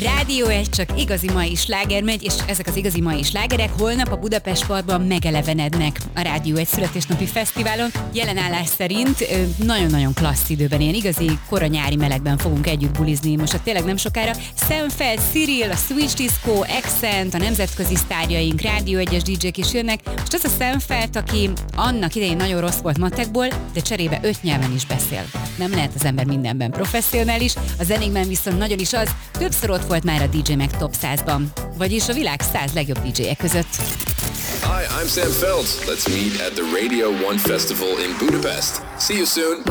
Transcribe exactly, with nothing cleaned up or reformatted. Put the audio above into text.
Rádió egy, csak igazi mai sláger megy, és ezek az igazi mai slágerek holnap a Budapest Parkban megelevenednek a Rádió egy születésnapi fesztiválon. Jelenállás szerint nagyon-nagyon klassz időben, ilyen igazi kora nyári melegben fogunk együtt bulizni. Most hát tényleg nem sokára. Sam Feld, Cyril, a Switch Disco, Accent, a nemzetközi sztárjaink, Rádió egyes dé jék is jönnek. Most az a Sam Feld, aki annak idején nagyon rossz volt matekból, de cserébe öt nyelven is beszél. Nem lehet az ember mindenben professzionális, a zenékben viszont nagyon is az, többször ott volt már a dé jé Mag Top százban, vagyis a világ száz legjobb dé jéjek között. Hi, I'm Sam Feld. Let's meet at the Radio One Festival in Budapest. See you soon.